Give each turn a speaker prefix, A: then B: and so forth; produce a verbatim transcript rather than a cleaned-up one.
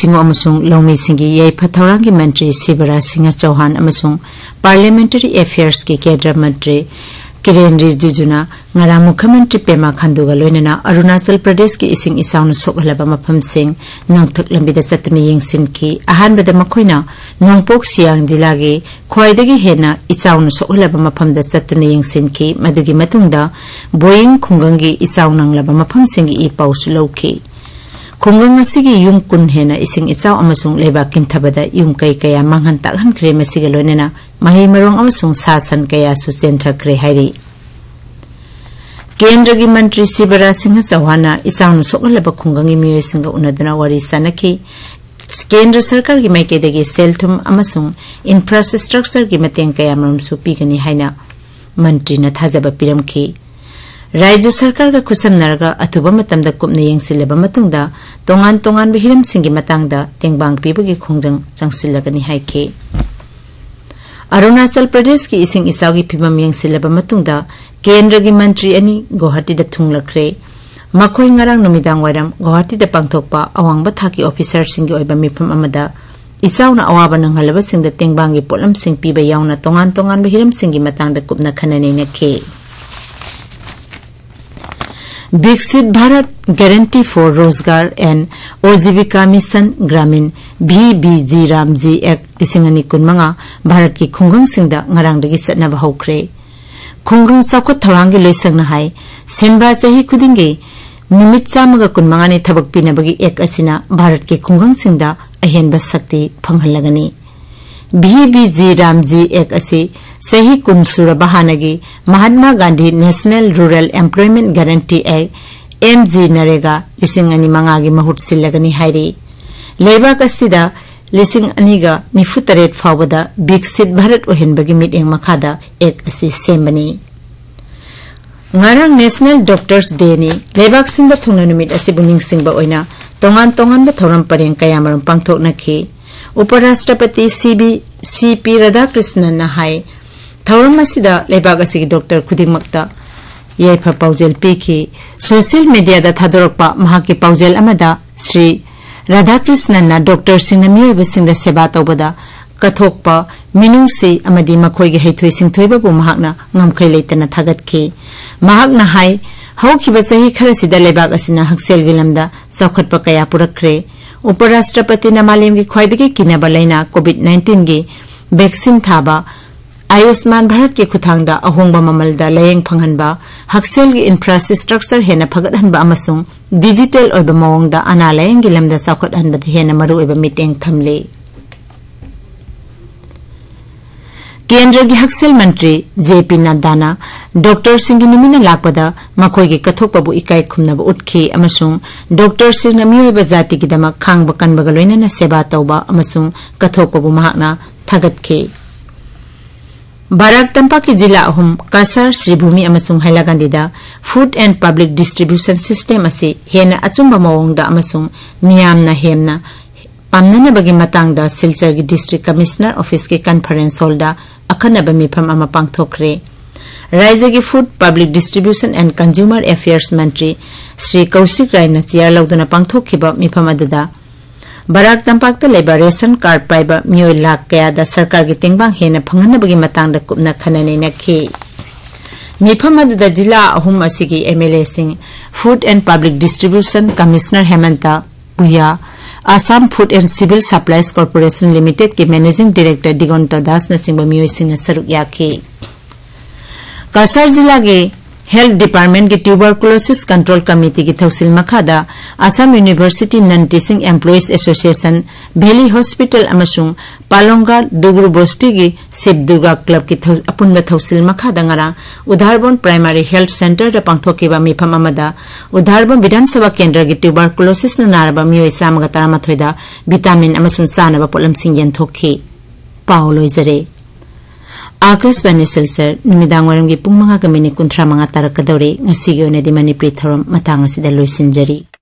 A: सिंह अमसुंग लौमी सिंगी याइफा थौरांगी मंत्री Shivraj Singh Chauhan अमसुंग parliamentary affairs की केंद्र मंत्री किरेन रिजिजुना ngara मुख्यमंत्री पेमा खांडुगा लोइनना अरुणाचल प्रदेश की इसिंग इसाउन सोखलबा मफम सिंग नोंथक लंबिदा चतुनी यंगसिन की अहानबदा मखोइना नोंपोक सियांग जिला के ख्वाइदगी हेना इसाउन सोखलबा मफम द चतुनी यंगसिन की मदुगी मतुंगदा बोइंग खुंगंगी इसाउन नंगलबा मफम सिंग इ पाउस लौखी खुंगंग असिगी युम कुन हेना इसिंग इचाव अमसुंग लेबा किंथबदा युम कै कया मांगहन तागहन क्रे मसिगे लोइनना मही मरोंग अमसुंग सासन कया सुचेंथक्रे हाइरी केंद्र की मंत्री शिवराज सिंह चौहान इसाउन सोखलबा खुंगंगी मियोइसिंग उनदना वारी सनखी केंद्र सरकार की माइकेदगी सेलथुम अमसुंग इंफ्रास्ट्रक्चर की मतेंग कया मरमसु पीगनी हाइना मंत्री न थाजबा पिरमखी राज्य सरकार का खुसमनरगा अथुबा मतमदा कुपने यंगसिलेबा मतुंगदा तोंगान तोंगान बहिरम सिंगी मतंगदा तेंगबांग पीबगी खोंजंग चंगसिलगनी हाइखे अरुणाचल प्रदेश की इसिंग इसागी फिबम यंगसिलेबा मतुंगदा केंद्र की मंत्री अनि गुवाहाटी दा थुंगलखरे मखोय ngarang नुमिदांग वाइरम गुवाहाटी दा पांगथोकपा अवांगबा थाकी ऑफिसर सिंगी ओइबा मिफम अमदा इसाउना अवाबा नंगहलबा सिंगदा तेंगबांगी पोलम सिंग पीबा याउना तोंगान तोंगान बहिरम सिंगी मतंगदा कुपना खनने नखे विकसित भारत गारंटी फॉर रोजगार एंड ओजीविका मिशन ग्रामीण भी बी जी रामजी एक लिसिंगनी कुनमंगा भारत की खुंगंग सिंगदा ngarangdagi चटनबा हौख्रे खुंगंग साखत थौरांगी लोइसंगना हाय सेनबा चाही खुदिंगे निमित चामगा कुनमंगानी थबक पिनबगी एक असिना भारत के खुंगंग सिंगदा अहेनबा शक्ति फंगहलगनी भी बी जी रामजी एक असि सही कुनसुर बहानगी Mahatma Gandhi national rural employment guarantee act M G NREGA लिसिंग अनि मंगागी महुत सिलगनी हाइरी लेबाक असिदा लिसिंग अनिगा निफु तरेट फावदा विकसित भारत ओहेनबगी मीटिंग मखादा एक असि सेमबनी ngarang नेशनल डॉक्टर्स डे नि लेबाक सिंदा थुंगना नुमित असि बुनिंग सिंगबा ओइना तोंगान तोंगान ब थौरम परेंग कयामरम पांगथोकनखि उपराष्ट्रपति सीबी सीपी राधाकृष्णन हाय थौरम असिदा लेबाक असिगी डॉक्टर खुदिमक्ता याइफा पाउजेल पीखी सोशल मीडिया दा थादोरकपा महाकी पाउजेल अमदा श्री राधाकृष्णन डॉक्टर सिंह मियोइबा सिंदा सेवा तौबदा कथोकपा मिनुंगसी अमदी मखोइगे हैथोइ सिंथोइबाबु महाकना ngamkhai leitana thagatki mahakna hai haukiba sahi kharasida lebak asina haksel gilamda saukhatpa kaya purakre उपराष्ट्रपति नमालेम की ख्वाइदगी किनबा लाइना कोविड नाइन्टीन की वैक्सीन थाबा आयुष्मान भारत के खुथांगदा अहोंगबा ममलदा लायेंग फंगहनबा हक्सेल की इंफ्रास्ट्रक्चर हेना फगतहनबा अमसुंग डिजिटल ओइबा मवंगदा अना लायेंग गिलमदा साखतहनबा हेना मरु ओइबा मीटिंग थमले केंद्र की हक्सेल मंत्री जेपी नड्डा डॉक्टर सिंह नुमिना लापदा मखोइगे कथोकपबु इकाई खुमनब उठखि अमसुंग डॉक्टर सिंह मियोइबा जाति की दमक खांगबा कनबगा लोइनना सेवा तौबा अमसुंग कथोकपबु महाकना थागतखि बाराक तंपाकी जिला अहुम Kasar Sribhumi अमसुंग हाइलाकांदिदा food and public distribution system असे हेना अचुंबा मवंगदा अमसुंग मियामना हेमना पामननबगी मतंगदा सिलचर की डिस्ट्रिक्ट कमिश्नर ऑफिस के कॉन्फ्रेंस हॉलदा अखनब मिफम अमा पांगथोकरे राज्य की food public distribution and consumer affairs मंत्री श्री कौशिक राय चेयर लौदुना पांगथोखिबा मिफम अदुदा बराक तंपाकता लेबा रेशन कार्ड पाइबा मियोय लाख कयादा सरकार की तेंगबांग हेना फंगहनबगी मतंगदा कुपना खनने नखि मिफम अदुदा जिला अहुम असिगी MLA Singh food and public distribution commissioner Hemanta बुया Assam food and civil supplies corporation limited के मैनेजिंग डायरेक्टर दिगंत दास नसिंग मियोइसिंग सरुक याखि कासार जिला के हेल्थ डिपार्टमेंट के ट्यूबरकुलोसिस कंट्रोल कमिटी की थौसिल मखादा Assam university none teaching employees association भेली हॉस्पिटल अमसुंग पालोंगा दुगुरु बोस्टी की शिव दुर्गा क्लब की अपुनबा थौसिल मखादा ngara उधारबोन प्राइमरी हेल्थ सेंटर दा पांगथोकिबा मिफम अमदा उधारबोन विधानसभा केंद्र की ट्यूबरकुलोसिस नारबा मियोइ सामगा तारामाथोइदा विटामिन अमसुंग सानबा पोलमसिंग यनथोखि पाउलोइजरे आकाशवाणी सिलचर नुमिदांग वारम की पुंग मंगा मिनिट कुंथ्रा मंगा तारकदौरे ngasi gi onedi manipri thorom matang asida loisinjari।